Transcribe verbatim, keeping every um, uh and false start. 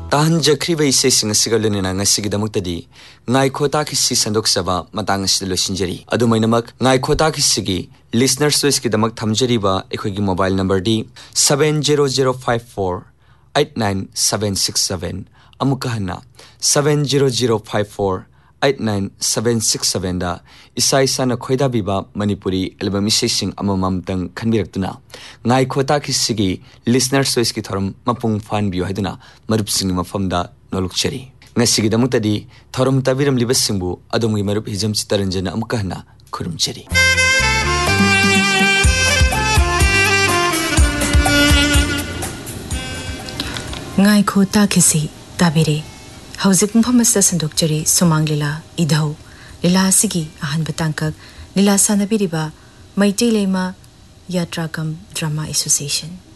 Tahan jakriba isay singa sigalunina nga sigidamugtadi ngay khota kisi sandok saba matang sidlo sinjari adumay namak ngay khota kisigi listener choice kidamak thamjari ba ekhogi mobile number di seven zero zero five four eight nine seven six seven amukahana seven zero zero five four eight nine seven six seven da isai sana khoida biba manipuri album ising amamam tang khanbiraktuna ngai khota kisigi listener choice ki thorum mapung fan biu haiduna marup sing mafamda nolukchari ngasigi damutadi thorum tabiram libasingbu adongi marup hijam chitaranjana amkahna khurumchari ngai khota kisi tabire Hauzik Muhammad Sandokchari Sumang Lila Idhau Lila Sigi Ahan Batangkak Lila Sanabiriba Maiti Lema Yatrakam Drama Association